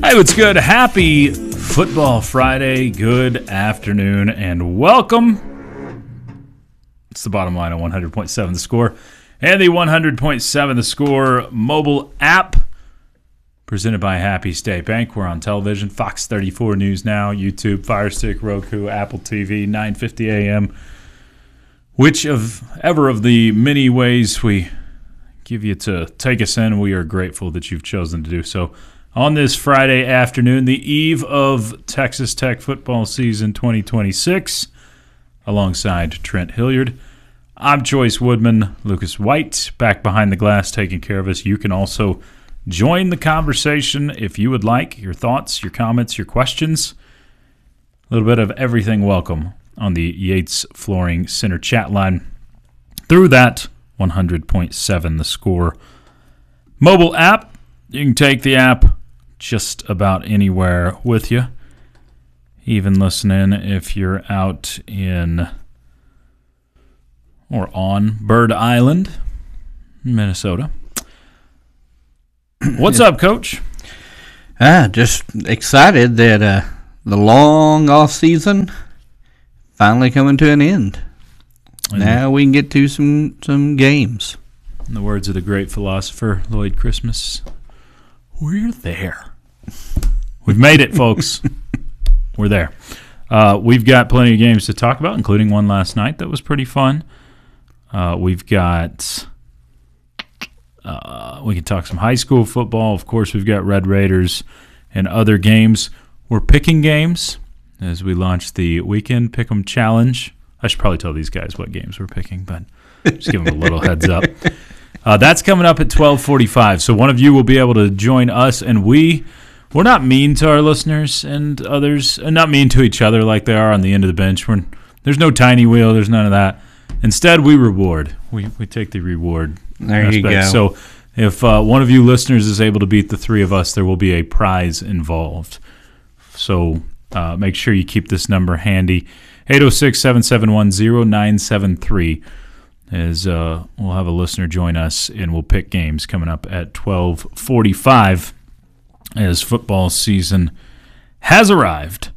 Hey, what's good? Happy Football Friday. Good afternoon and welcome. It's the bottom line on 100.7 The Score and the 100.7 The Score mobile app presented by Happy State Bank. We're on television, Fox 34 News Now, YouTube, Fire Stick, Roku, Apple TV, 9:50 a.m. Whichever of the many ways we give you to take us in, we are grateful that you've chosen to do so. On this Friday afternoon, the eve of Texas Tech football season 2026, alongside Trent Hilliard, I'm Joyce Woodman. Lucas White, back behind the glass, taking care of us. You can also join the conversation if you would like. Your thoughts, your comments, your questions. A little bit of everything welcome on the Yates Flooring Center chat line. Through that 100.7 The Score mobile app. You can take the app just about anywhere with you. Even listening if you're out in or on Bird Island, Minnesota. What's up, Coach? Just excited that the long off season finally coming to an end. Now we can get to some games. In the words of the great philosopher Lloyd Christmas, we're there. We've made it, folks. We're there. We've got plenty of games to talk about, including one last night that was pretty fun. We've got we can talk some high school football. Of course, we've got Red Raiders and other games. We're picking games as we launch the Weekend Pick'em Challenge. I should probably tell these guys what games we're picking, but just give them a little heads up. That's coming up at 12:45, so one of you will be able to join us, and we're not mean to our listeners and others, and not mean to each other like they are on the end of the bench. There's no tiny wheel, there's none of that. Instead, we reward. We take the reward there aspect. You go. So if one of you listeners is able to beat the three of us, there will be a prize involved. So make sure you keep this number handy. 806-771-0973 is we'll have a listener join us, and we'll pick games coming up at 12:45 as football season has arrived.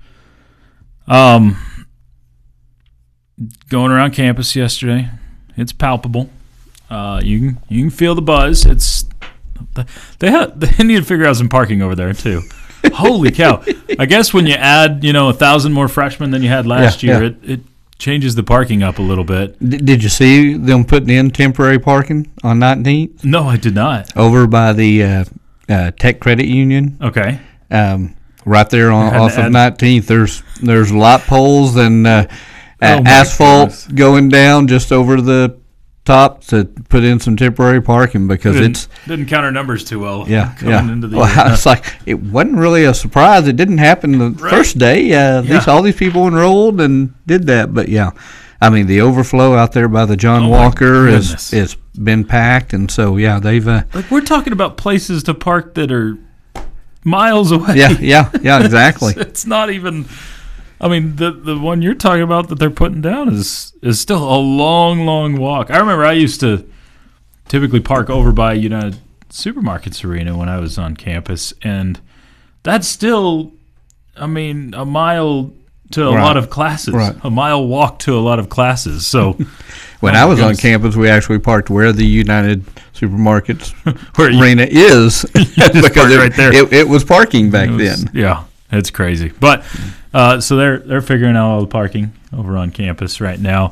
Going around campus yesterday, it's palpable. You can feel the buzz. They need to figure out some parking over there too. Holy cow! I guess when you add 1,000 more freshmen than you had last year, it changes the parking up a little bit. Did you see them putting in temporary parking on 19th? No, I did not. Over by the Tech Credit Union. Okay. Right there off of 19th, there's light poles and asphalt going down just over the top to put in some temporary parking because didn't count our numbers too well. Into the it's like it wasn't really a surprise. It didn't happen the first day. All these people enrolled and did that, but I mean the overflow out there by the John Walker is been packed, and so they've we're talking about places to park that are miles away. Yeah, exactly. It's not even. I mean, the one you're talking about that they're putting down is still a long, long walk. I remember I used to typically park over by United Supermarkets Arena when I was on campus, and that's still, a mile to a lot of classes. Right. A mile walk to a lot of classes. So when I was on campus, we actually parked where the United Supermarkets Arena is because right there. It was parking back then. Yeah, it's crazy. But so they're figuring out all the parking over on campus right now.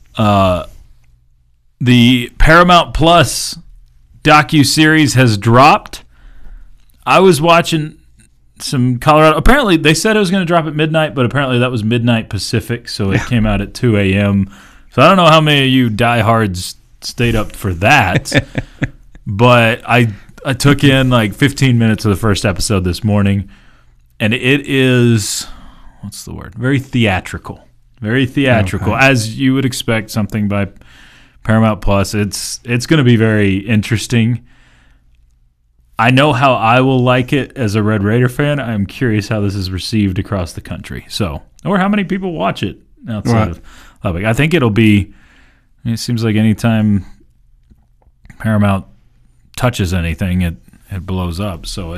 The Paramount Plus docuseries has dropped. I was watching some Colorado. Apparently, they said it was going to drop at midnight, but apparently that was midnight Pacific, so it came out at 2 a.m. So I don't know how many of you diehards stayed up for that, but I took in like 15 minutes of the first episode this morning, and it is... what's the word? Very theatrical. Very theatrical, as you would expect something by Paramount Plus. It's going to be very interesting. I know how I will like it as a Red Raider fan. I'm curious how this is received across the country. Or how many people watch it outside of Lubbock. I think it'll be. It seems like anytime Paramount touches anything, it blows up. So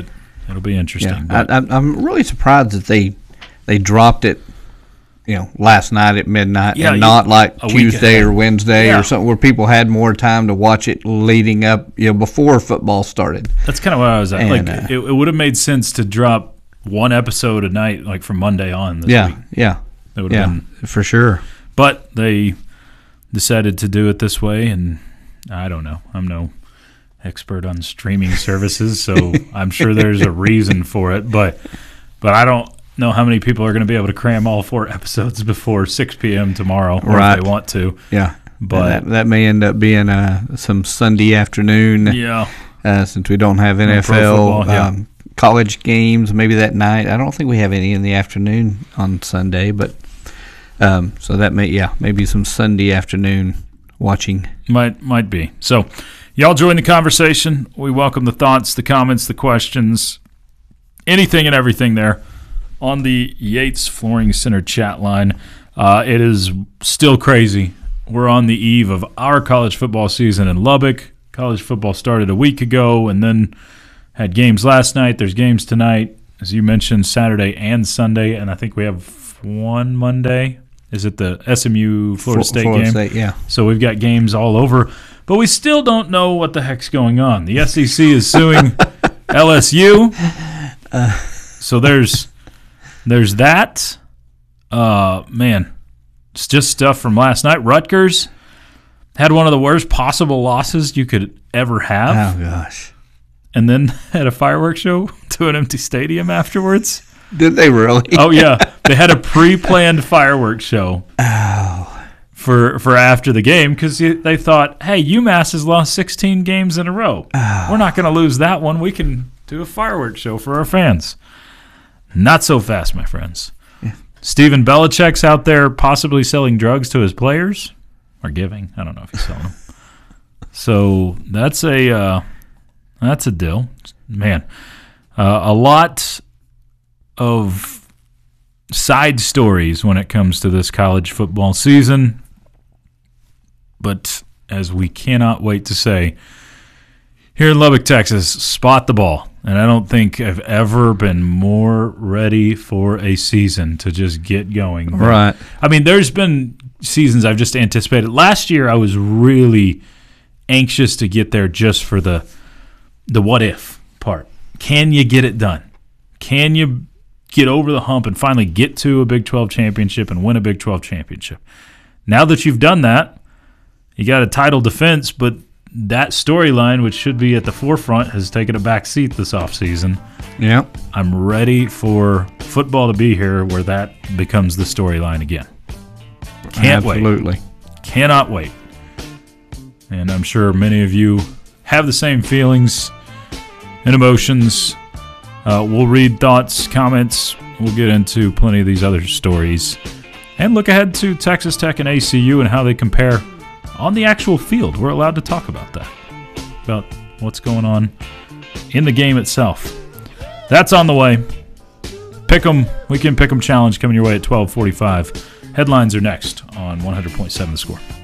It'll be interesting. Yeah. I'm really surprised that they dropped it, last night at midnight, and not like Tuesday or Wednesday or something where people had more time to watch it leading up, before football started. That's kind of what I was at. And, it would have made sense to drop one episode a night, like from Monday on this week. Yeah. That would have been for sure. But they decided to do it this way, and I don't know. I'm no expert on streaming services, so I'm sure there's a reason for it. But I don't know how many people are going to be able to cram all 4 episodes before 6 p.m. tomorrow, or if they want to. Yeah, but that may end up being some Sunday afternoon. Yeah, since we don't have NFL college games, maybe that night. I don't think we have any in the afternoon on Sunday, but so that maybe some Sunday afternoon watching might be. So y'all join the conversation. We welcome the thoughts, the comments, the questions, anything and everything there on the Yates Flooring Center chat line. It is still crazy. We're on the eve of our college football season in Lubbock. College football started a week ago and then had games last night. There's games tonight, as you mentioned, Saturday and Sunday, and I think we have one Monday. Is it the SMU Florida State game? State, yeah. So we've got games all over, but we still don't know what the heck's going on. The SEC is suing LSU. So there's that. Man, it's just stuff from last night. Rutgers had one of the worst possible losses you could ever have. Oh, gosh. And then had a fireworks show to an empty stadium afterwards. Did they really? Oh, yeah. They had a pre-planned fireworks show for after the game because they thought, hey, UMass has lost 16 games in a row. We're not going to lose that one. We can do a fireworks show for our fans. Not so fast, my friends. Yeah. Stephen Belichick's out there possibly selling drugs to his players. Or giving. I don't know if he's selling them. So that's a deal. Man, a lot of side stories when it comes to this college football season. But as we cannot wait to say, here in Lubbock, Texas, spot the ball. And I don't think I've ever been more ready for a season to just get going. Right. I mean, there's been seasons I've just anticipated. Last year, I was really anxious to get there just for the what-if part. Can you get it done? Can you get over the hump and finally get to a Big 12 championship and win a Big 12 championship? Now that you've done that, you got a title defense, but that storyline, which should be at the forefront, has taken a back seat this offseason. Yeah. I'm ready for football to be here where that becomes the storyline again. Can't wait. Absolutely. Cannot wait. And I'm sure many of you have the same feelings and emotions. We'll read thoughts, comments. We'll get into plenty of these other stories. And look ahead to Texas Tech and ACU and how they compare on the actual field. We're allowed to talk about that, about what's going on in the game itself. That's on the way. Pick'em, Weekend Pick'em Challenge coming your way at 12:45. Headlines are next on 100.7 The Score.